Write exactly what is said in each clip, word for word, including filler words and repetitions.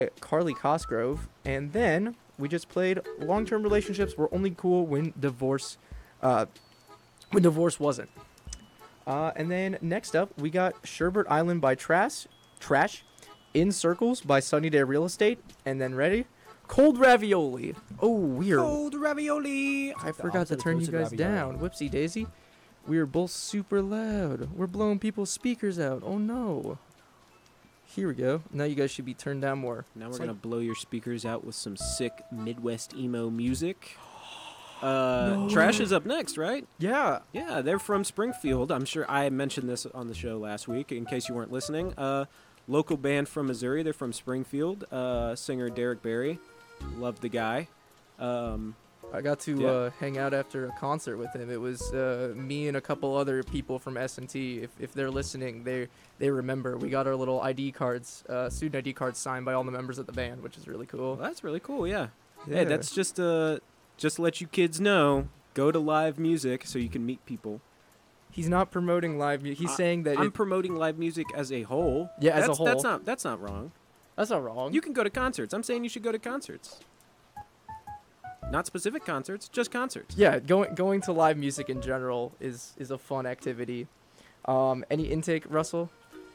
Carly Cosgrove, and then we just played long-term relationships were only cool when divorce, uh, when divorce wasn't. Uh, and then next up we got Sherbert Island by Trash, Trash, In Circles by Sunny Day Real Estate, and then ready, Cold Ravioli. Oh, weird. Cold ravioli. I forgot to turn you guys down. Whoopsie daisy. We are both super loud. We're blowing people's speakers out. Oh no. Here we go. Now you guys should be turned down more. Now It's we're gonna like- blow your speakers out with some sick Midwest emo music. Uh, Trash is up next, right? Yeah. Yeah, they're from Springfield. I'm sure I mentioned this on the show last week. In case you weren't listening, uh, local band from Missouri. They're from Springfield. Uh, singer Derek Barry, love the guy. Um, I got to Yeah. uh, hang out after a concert with him. It was uh, me and a couple other people from S and T. If, if they're listening, they they remember. We got our little I D cards, uh, student I D cards signed by all the members of the band, which is really cool. well, that's really cool. Yeah. Yeah. Hey, that's just uh, just to let you kids know. Go to live music so you can meet people. He's not promoting live music. He's I- saying that I'm it, promoting live music as a whole. Yeah, as a that's, That's whole. not that's not wrong. that's not wrong. You can go to concerts. I'm saying you should go to concerts. Not specific concerts, just concerts. Yeah, going going to live music in general is is a fun activity. Um, any intake, Russell?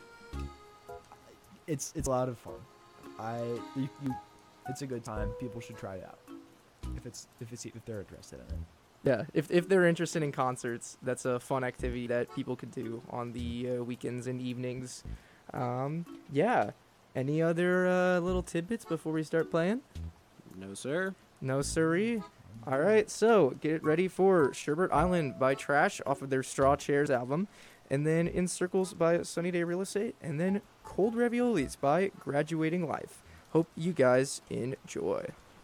It's it's a lot of fun. I you, you it's a good time. People should try it out if it's if it's if they're interested in it. Yeah, if if they're interested in concerts, that's a fun activity that people could do on the uh, weekends and evenings. Um, yeah. Any other uh, little tidbits before we start playing? No, sir. No, siree. All right, so get ready for Sherbert Island by Trash off of their Straw Chairs album, and then In Circles by Sunny Day Real Estate, and then Cold Raviolis by Graduating Life. Hope you guys enjoy.